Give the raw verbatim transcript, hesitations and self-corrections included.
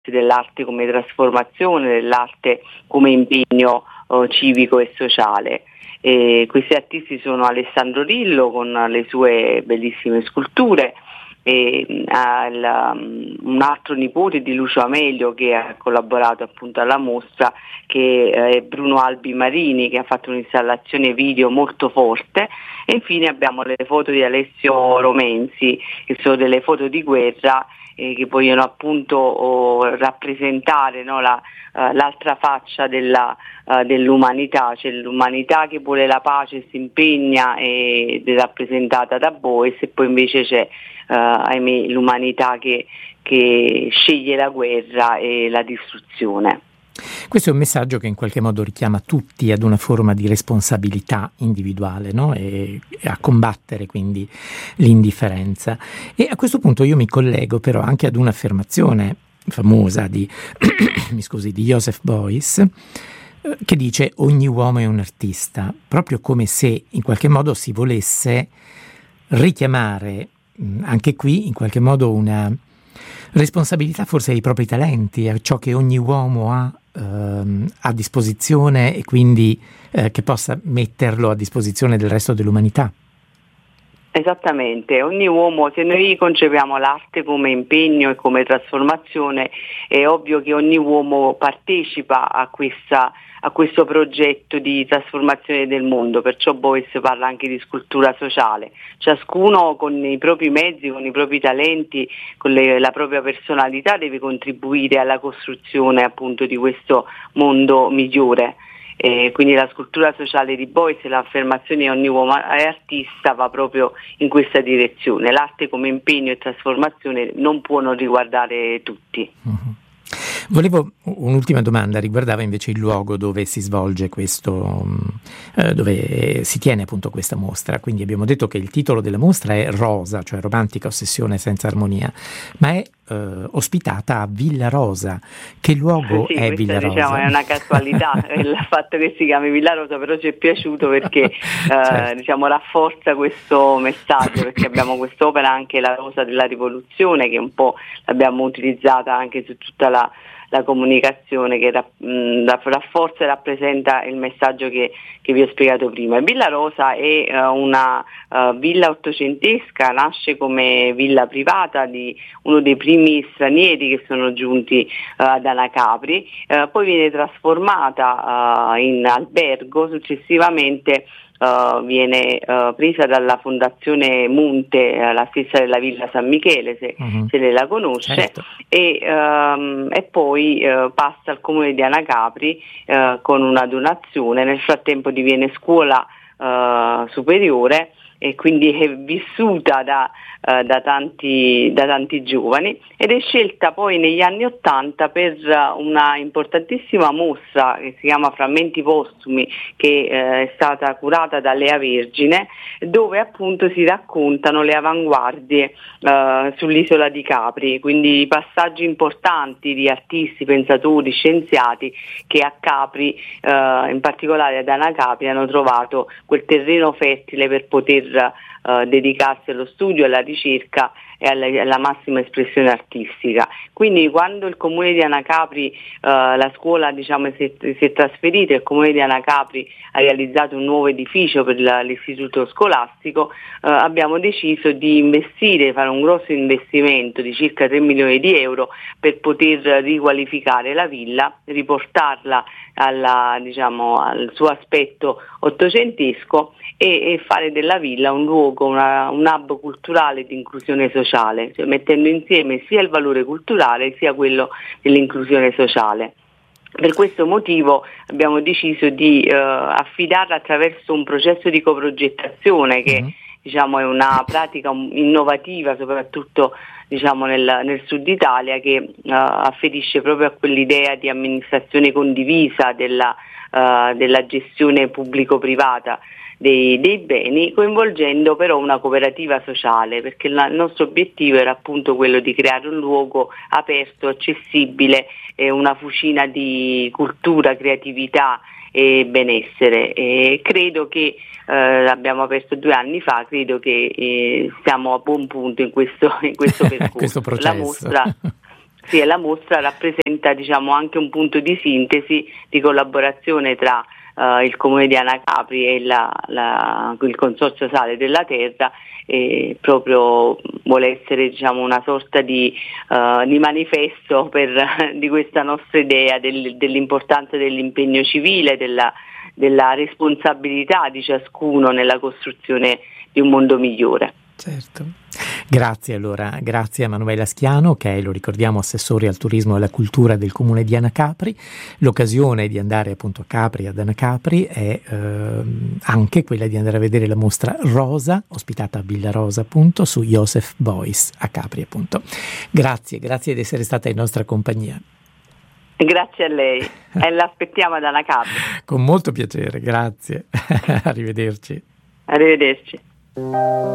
dell'arte come trasformazione, dell'arte come impegno uh, civico e sociale. E questi artisti sono Alessandro Rillo con le sue bellissime sculture, e al, um, un altro nipote di Lucio Amelio che ha collaborato appunto alla mostra, che è Bruno Albi Marini, che ha fatto un'installazione video molto forte, e infine abbiamo le foto di Alessio Romenzi, che sono delle foto di guerra eh, che vogliono appunto oh, rappresentare, no, la, uh, l'altra faccia della, uh, dell'umanità, cioè l'umanità che vuole la pace, si impegna ed è rappresentata da Beuys, e poi invece c'è Uh, ahimè, l'umanità che, che sceglie la guerra e la distruzione. Questo è un messaggio che in qualche modo richiama tutti ad una forma di responsabilità individuale, no? e, e a combattere quindi l'indifferenza. E a questo punto io mi collego però anche ad un'affermazione famosa di, mi scusi, di Joseph Beuys, che dice: ogni uomo è un artista, proprio come se in qualche modo si volesse richiamare anche qui in qualche modo una responsabilità forse ai propri talenti, a ciò che ogni uomo ha ehm, a disposizione, e quindi eh, che possa metterlo a disposizione del resto dell'umanità. Esattamente, ogni uomo, se noi concepiamo l'arte come impegno e come trasformazione, è ovvio che ogni uomo partecipa a questa a questo progetto di trasformazione del mondo, perciò Beuys parla anche di scultura sociale. Ciascuno con i propri mezzi, con i propri talenti, con le, la propria personalità deve contribuire alla costruzione appunto di questo mondo migliore. Eh, quindi la scultura sociale di Beuys e l'affermazione ogni uomo è artista va proprio in questa direzione. L'arte come impegno e trasformazione non può non riguardare tutti. Uh-huh. Volevo un'ultima domanda, riguardava invece il luogo dove si svolge questo, eh, dove si tiene appunto questa mostra. Quindi abbiamo detto che il titolo della mostra è Rosa, cioè romantica ossessione senza armonia, ma è eh, ospitata a Villa Rosa. Che luogo sì, è Villa Rosa? Diciamo è una casualità il fatto che si chiami Villa Rosa, però ci è piaciuto perché eh, certo. diciamo rafforza questo messaggio, perché abbiamo quest'opera anche La Rosa della Rivoluzione, che un po' l'abbiamo utilizzata anche su tutta la la comunicazione, che mh, rafforza e rappresenta il messaggio che, che vi ho spiegato prima. Villa Rosa è uh, una uh, villa ottocentesca, nasce come villa privata di uno dei primi stranieri che sono giunti uh, ad Anacapri, uh, poi viene trasformata uh, in albergo, successivamente Uh, viene uh, presa dalla Fondazione Munte, uh, la stessa della Villa San Michele, se, uh-huh. se lei la conosce, certo. e, um, e poi uh, passa al comune di Anacapri uh, con una donazione. Nel frattempo diviene scuola uh, superiore e quindi è vissuta da, uh, da, tanti, da tanti giovani, ed è scelta poi negli anni Ottanta per una importantissima mostra che si chiama Frammenti Postumi, che uh, è stata curata da Lea Vergine, dove appunto si raccontano le avanguardie uh, sull'isola di Capri, quindi i passaggi importanti di artisti, pensatori, scienziati che a Capri, uh, in particolare ad Anacapri, hanno trovato quel terreno fertile per poter Uh, dedicarsi allo studio, alla ricerca e alla, alla massima espressione artistica. Quindi quando il comune di Anacapri, uh, la scuola diciamo si è, si è trasferita, il comune di Anacapri ha realizzato un nuovo edificio per la, l'istituto scolastico, uh, abbiamo deciso di investire, fare un grosso investimento di circa tre milioni di euro per poter riqualificare la villa, riportarla alla, diciamo, al suo aspetto ottocentesco e, e fare della villa un luogo, una, un hub culturale di inclusione sociale, cioè mettendo insieme sia il valore culturale sia quello dell'inclusione sociale. Per questo motivo abbiamo deciso di uh, affidarla attraverso un processo di coprogettazione che mm-hmm. diciamo è una pratica innovativa, soprattutto diciamo nel, nel sud Italia, che uh, afferisce proprio a quell'idea di amministrazione condivisa della, uh, della gestione pubblico-privata dei, dei beni, coinvolgendo però una cooperativa sociale, perché il, il nostro obiettivo era appunto quello di creare un luogo aperto, accessibile, e una fucina di cultura, creatività e benessere. E credo che eh, l'abbiamo aperto due anni fa, credo che eh, siamo a buon punto in questo, in questo percorso. questo processo. La mostra Sì, e la mostra rappresenta, diciamo, anche un punto di sintesi, di collaborazione tra uh, il Comune di Anacapri e la, la, il Consorzio Sale della Terra, e proprio vuole essere, diciamo, una sorta di, uh, di manifesto per, di questa nostra idea del, dell'importanza dell'impegno civile, della, della responsabilità di ciascuno nella costruzione di un mondo migliore. Certo. Grazie allora, grazie a Manuela Schiano, che è, lo ricordiamo, assessore al turismo e alla cultura del Comune di Anacapri. L'occasione di andare appunto a Capri, ad Anacapri, è eh, anche quella di andare a vedere la mostra Rosa, ospitata a Villa Rosa appunto, su Joseph Beuys a Capri appunto. Grazie, grazie di essere stata in nostra compagnia. Grazie a lei e l'aspettiamo ad Anacapri. Con molto piacere, grazie. Arrivederci. Arrivederci.